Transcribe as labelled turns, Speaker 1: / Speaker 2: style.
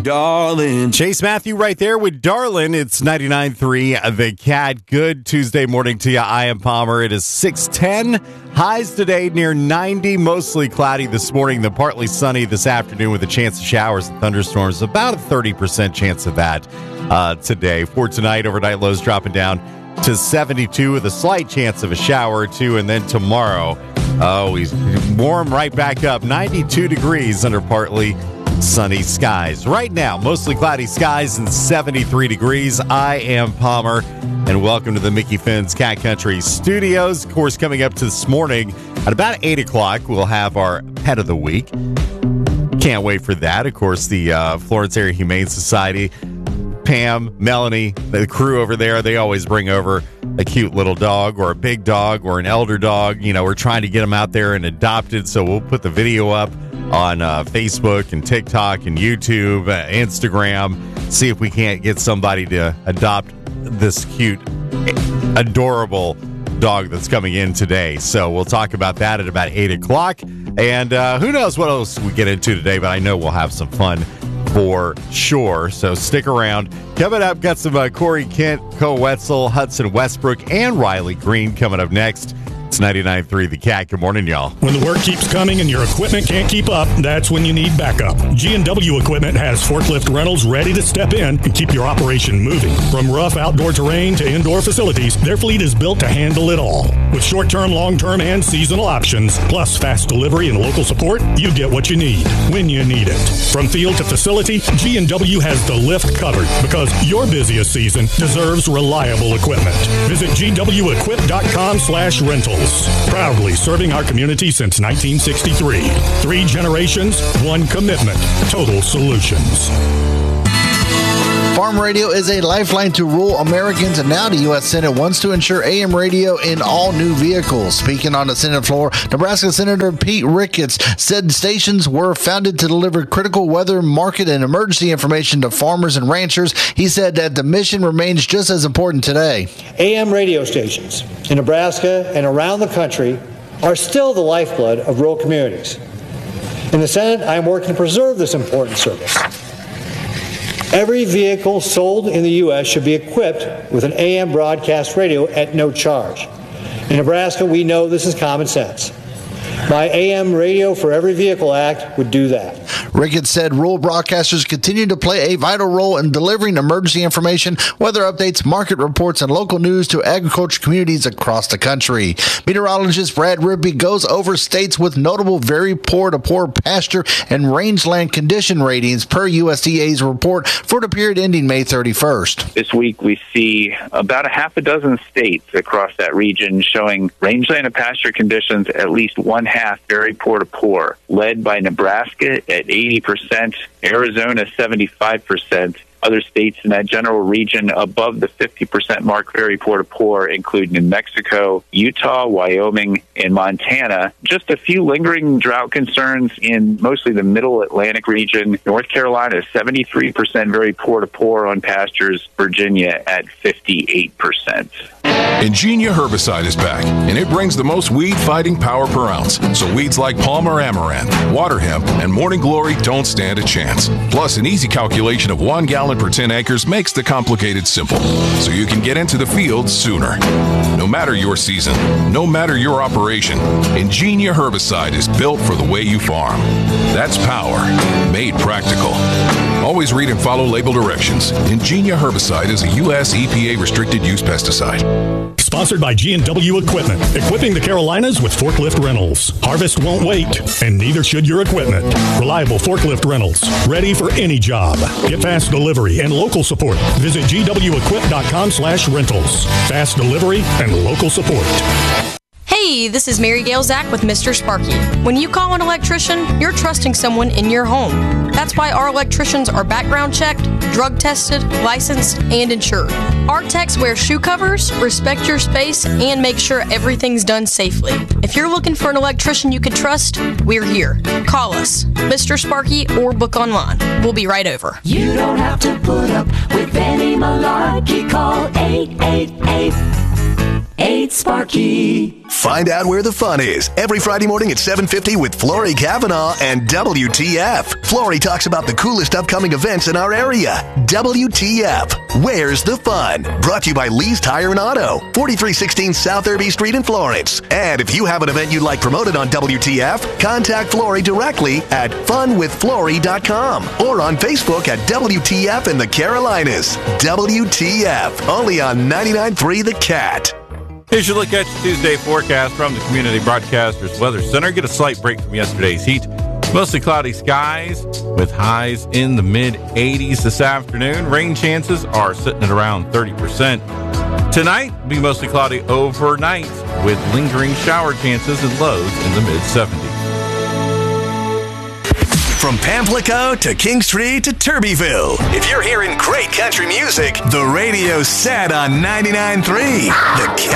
Speaker 1: Darling.
Speaker 2: Chase Matthew right there with Darlin'. It's 99.3 The Cat. Good Tuesday morning to you. I am Palmer. It is 6:10. Highs today near 90, mostly cloudy this morning, then partly sunny this afternoon with a chance of showers and thunderstorms. About a 30% chance of that today. For tonight, overnight lows dropping down to 72 with a slight chance of a shower or two. And then tomorrow, he's warm right back up. 92 degrees under partly sunny skies. Right now, mostly cloudy skies and 73 degrees. I am Palmer, and welcome to the Mickey Finn's Cat Country Studios. Of course, coming up to this morning at about 8 o'clock, we'll have our Pet of the Week. Can't wait for that. Of course, the Florence Area Humane Society, Pam, Melanie, the crew over there, they always bring over a cute little dog or a big dog or an elder dog. You know, we're trying to get them out there and adopted, so we'll put the video up on Facebook and TikTok and YouTube, Instagram, see if we can't get somebody to adopt this cute, adorable dog that's coming in today. So we'll talk about that at about 8 o'clock. And who knows what else we get into today, but I know we'll have some fun for sure. So stick around. Coming up, got some Corey Kent, Cole Wetzel, Hudson Westbrook, and Riley Green coming up next. It's 99.3 The Cat. Good morning, y'all.
Speaker 3: When the work keeps coming and your equipment can't keep up, that's when you need backup. G&W Equipment has forklift rentals ready to step in and keep your operation moving. From rough outdoor terrain to indoor facilities, their fleet is built to handle it all. With short-term, long-term, and seasonal options, plus fast delivery and local support, you get what you need when you need it. From field to facility, G&W has the lift covered because your busiest season deserves reliable equipment. Visit gwequip.com/rentals. Proudly serving our community since 1963. 3 generations, 1 commitment. Total Solutions.
Speaker 4: Farm radio is a lifeline to rural Americans, and now the U.S. Senate wants to ensure AM radio in all new vehicles. Speaking on the Senate floor, Nebraska Senator Pete Ricketts said stations were founded to deliver critical weather, market, and emergency information to farmers and ranchers. He said that the mission remains just as important today.
Speaker 5: AM radio stations in Nebraska and around the country are still the lifeblood of rural communities. In the Senate, I am working to preserve this important service. Every vehicle sold in the U.S. should be equipped with an AM broadcast radio at no charge. In Nebraska, we know this is common sense. My AM Radio for Every Vehicle Act would do that.
Speaker 4: Ricketts said rural broadcasters continue to play a vital role in delivering emergency information, weather updates, market reports, and local news to agriculture communities across the country. Meteorologist Brad Rigby goes over states with notable very poor to poor pasture and rangeland condition ratings per USDA's report for the period ending May 31st.
Speaker 6: This week we see about a half a dozen states across that region showing rangeland and pasture conditions at least 1/2 very poor to poor, led by Nebraska at 80%, Arizona 75%. Other states in that general region above the 50% mark, very poor to poor, include New Mexico, Utah, Wyoming, and Montana. Just a few lingering drought concerns in mostly the middle Atlantic region. North Carolina, 73% very poor to poor on pastures. Virginia at 58%.
Speaker 7: Ingenia herbicide is back, and it brings the most weed-fighting power per ounce. So weeds like Palmer Amaranth, water hemp, and morning glory don't stand a chance. Plus, an easy calculation of 1 gallon per 10 acres makes the complicated simple, so you can get into the field sooner. No matter your season, no matter your operation, Ingenia herbicide is built for the way you farm. That's power, made practical. Always read and follow label directions. Ingenia herbicide is a U.S. EPA restricted use pesticide.
Speaker 3: Sponsored by G&W Equipment, equipping the Carolinas with forklift rentals. Harvest won't wait, and neither should your equipment. Reliable forklift rentals, ready for any job. Get fast delivery and local support. Visit gwequip.com/rentals. Fast delivery and local support.
Speaker 8: Hey, this is Mary Gail Zach with Mr. Sparky. When you call an electrician, you're trusting someone in your home. That's why our electricians are background checked, drug tested, licensed, and insured. Our techs wear shoe covers, respect your space, and make sure everything's done safely. If you're looking for an electrician you can trust, we're here. Call us, Mr. Sparky, or book online. We'll be right over.
Speaker 9: You don't have to put up with any malarkey. Call 888
Speaker 1: 98.8 Sparky.
Speaker 9: Find out where the fun is every Friday morning at 7:50 with Flory Kavanaugh and WTF. Flory talks about the coolest upcoming events in our area. WTF. Where's the fun? Brought to you by Lee's Tire and Auto, 4316 South Irby Street in Florence. And if you have an event you'd like promoted on WTF, contact Flory directly at funwithflory.com or on Facebook at WTF in the Carolinas. WTF. Only on 99.3 The Cat.
Speaker 10: Here's your look at your Tuesday forecast from the Community Broadcasters Weather Center. Get a slight break from yesterday's heat. Mostly cloudy skies with highs in the mid-80s this afternoon. Rain chances are sitting at around 30%. Tonight, be mostly cloudy overnight with lingering shower chances and lows in the mid-70s.
Speaker 9: From Pamplico to King Street to Turbyville, if you're hearing great country music, the radio's set on 99.3 The Cat.